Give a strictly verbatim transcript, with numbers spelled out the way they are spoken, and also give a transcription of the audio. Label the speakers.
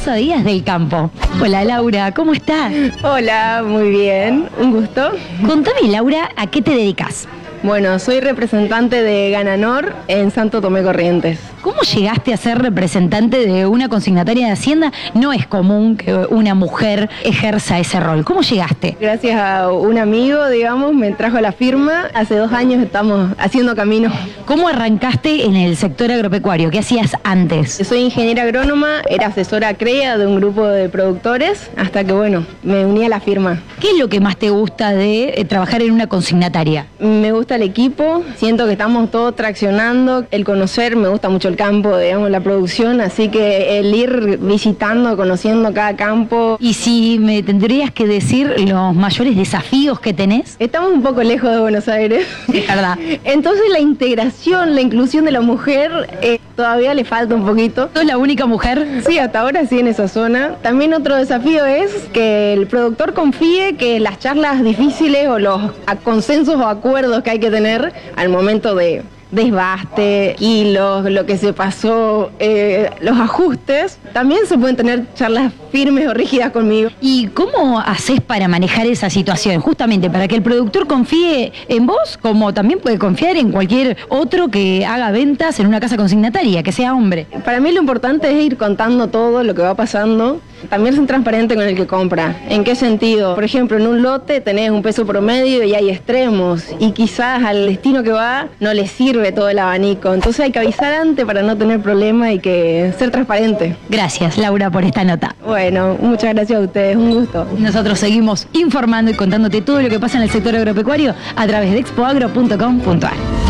Speaker 1: Rosa Díaz del Campo. Hola Laura, ¿cómo estás?
Speaker 2: Hola, muy bien, un gusto.
Speaker 1: Contame Laura, ¿a qué te dedicas?
Speaker 2: Bueno, soy representante de Gananor en Santo Tomé Corrientes.
Speaker 1: ¿Cómo llegaste a ser representante de una consignataria de Hacienda? No es común que una mujer ejerza ese rol. ¿Cómo llegaste?
Speaker 2: Gracias a un amigo, digamos, me trajo la firma. Hace dos años estamos haciendo camino.
Speaker 1: ¿Cómo arrancaste en el sector agropecuario? ¿Qué hacías antes?
Speaker 2: Soy ingeniera agrónoma, era asesora CREA de un grupo de productores, hasta que, bueno, me uní a la firma.
Speaker 1: ¿Qué es lo que más te gusta de eh, trabajar en una consignataria?
Speaker 2: Me gusta el equipo, siento que estamos todos traccionando, el conocer, me gusta mucho el campo, digamos, la producción, así que el ir visitando, conociendo cada campo.
Speaker 1: Y si me tendrías que decir los mayores desafíos que tenés.
Speaker 2: Estamos un poco lejos de Buenos Aires.
Speaker 1: Es verdad.
Speaker 2: Entonces la integración, la inclusión de la mujer, eh, todavía le falta un poquito.
Speaker 1: ¿Sos la única mujer?
Speaker 2: Sí, hasta ahora sí en esa zona. También otro desafío es que el productor confíe que las charlas difíciles o los consensos o acuerdos que hay que tener al momento de desbaste, kilos, lo que se pasó, eh, los ajustes, también se pueden tener charlas firmes o rígidas conmigo.
Speaker 1: ¿Y cómo haces para manejar esa situación? Justamente para que el productor confíe en vos, como también puede confiar en cualquier otro que haga ventas en una casa consignataria, que sea hombre.
Speaker 2: Para mí lo importante es ir contando todo lo que va pasando. También ser transparente con el que compra. ¿En qué sentido? Por ejemplo, en un lote tenés un peso promedio y hay extremos y quizás al destino que va no le sirve todo el abanico. Entonces hay que avisar antes para no tener problema y que ser transparente.
Speaker 1: Gracias, Laura, por esta nota.
Speaker 2: Bueno, muchas gracias a ustedes, un gusto.
Speaker 1: Nosotros seguimos informando y contándote todo lo que pasa en el sector agropecuario a través de expoagro punto com punto ar.